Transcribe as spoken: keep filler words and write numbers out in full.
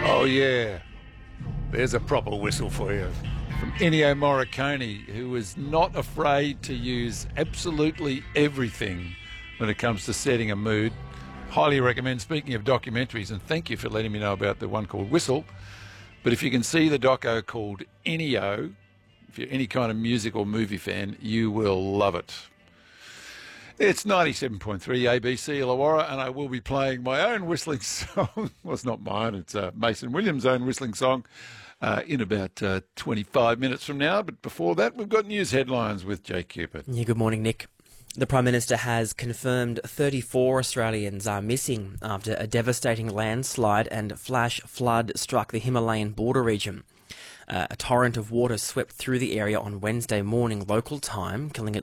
Oh, yeah. There's a proper whistle for you. From Ennio Morricone, who is not afraid to use absolutely everything when it comes to setting a mood. Highly recommend, speaking of documentaries, and thank you for letting me know about the one called Whistle. But if you can see the doco called Ennio, if you're any kind of music or movie fan, you will love it. It's ninety-seven point three A B C Illawarra, and I will be playing my own whistling song. Well, it's not mine, it's uh, Mason Williams' own whistling song uh, in about uh, twenty-five minutes from now. But before that, we've got news headlines with Jake Cupid. Yeah, good morning, Nick. The Prime Minister has confirmed thirty-four Australians are missing after a devastating landslide and flash flood struck the Himalayan border region. Uh, a torrent of water swept through the area on Wednesday morning local time, killing at